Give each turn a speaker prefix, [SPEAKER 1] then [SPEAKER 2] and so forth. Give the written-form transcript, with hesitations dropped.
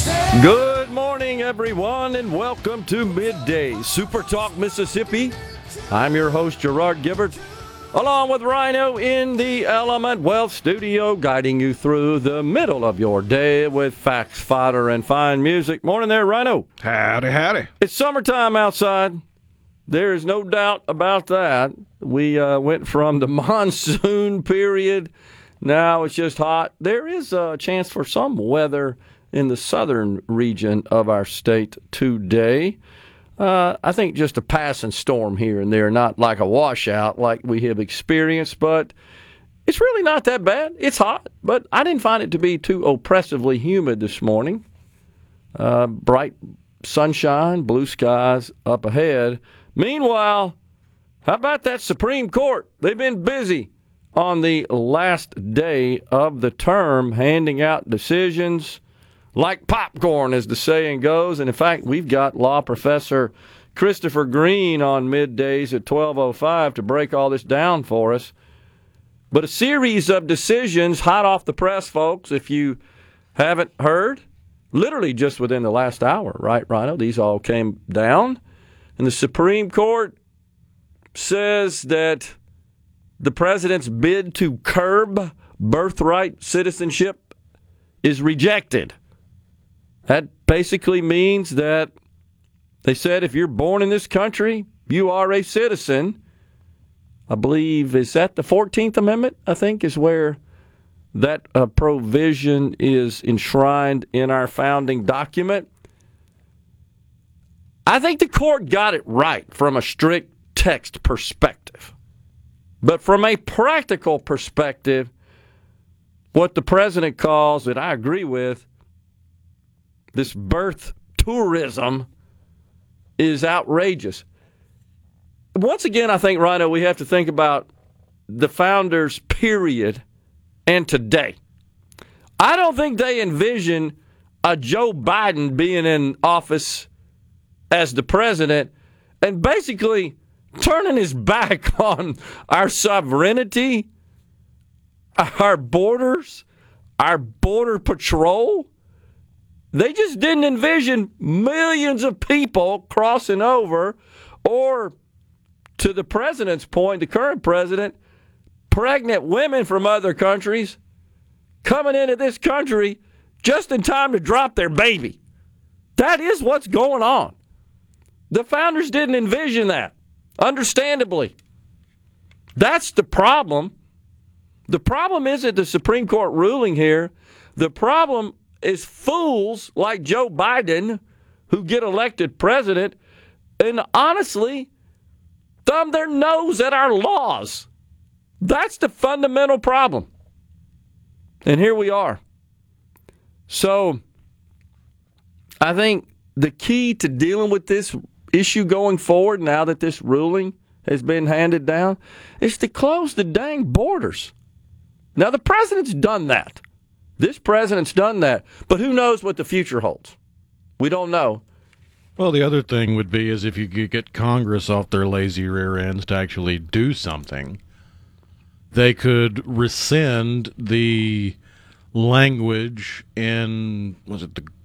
[SPEAKER 1] Good morning, everyone, and welcome to Midday Super Talk Mississippi. I'm your host, Gerard Gibbert, along with Rhino in the Element Wealth Studio, guiding you through the middle of your day with facts, fodder, and fine music. Morning there, Rhino.
[SPEAKER 2] Howdy, howdy.
[SPEAKER 1] It's summertime outside. There is no doubt about that. We went from the monsoon period. Now it's just hot. There is a chance for some weather in the southern region of our state today. I think just a passing storm here and there, not like a washout like we have experienced, but it's really not that bad. It's hot, but I didn't find it to be too oppressively humid this morning. Bright sunshine, blue skies up ahead. Meanwhile, how about that Supreme Court? They've been busy on the last day of the term, handing out decisions like popcorn, as the saying goes. And in fact, we've got law professor Christopher Green on middays at 12:05 to break all this down for us. But a series of decisions hot off the press, folks, if you haven't heard, literally just within the last hour, right, Rhino? These all came down. And the Supreme Court says that the president's bid to curb birthright citizenship is rejected. That basically means that they said if you're born in this country, you are a citizen. I believe, is that the 14th Amendment, I think, is where that provision is enshrined in our founding document. I think the court got it right from a strict text perspective. But from a practical perspective, what the president calls, that I agree with, this birth tourism is outrageous. Once again, I think, Rhino, we have to think about the founders, period, and today. I don't think they envision a Joe Biden being in office as the president and basically turning his back on our sovereignty, our borders, our border patrol. They just didn't envision millions of people crossing over, or, to the president's point, the current president, pregnant women from other countries coming into this country just in time to drop their baby. That is what's going on. The founders didn't envision that, understandably. That's the problem. The problem isn't the Supreme Court ruling here. The problem is fools like Joe Biden who get elected president and honestly thumb their nose at our laws. That's the fundamental problem. And here we are. So I think the key to dealing with this issue going forward, now that this ruling has been handed down, is to close the dang borders. Now, the president's done that. This president's done that. But who knows what the future holds? We don't know.
[SPEAKER 2] Well, the other thing would be is if you could get Congress off their lazy rear ends to actually do something, they could rescind the language in, was it the